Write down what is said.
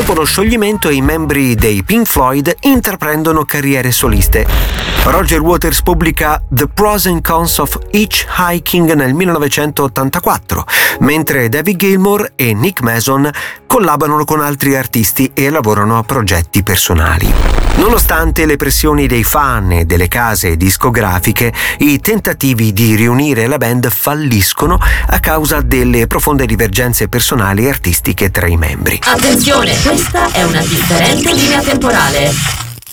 Dopo lo scioglimento, i membri dei Pink Floyd intraprendono carriere soliste. Roger Waters pubblica The Pros and Cons of Hitchhiking nel 1984, mentre David Gilmour e Nick Mason collaborano con altri artisti e lavorano a progetti personali. Nonostante le pressioni dei fan e delle case discografiche, i tentativi di riunire la band falliscono a causa delle profonde divergenze personali e artistiche tra i membri. Attenzione, questa è una differente linea temporale.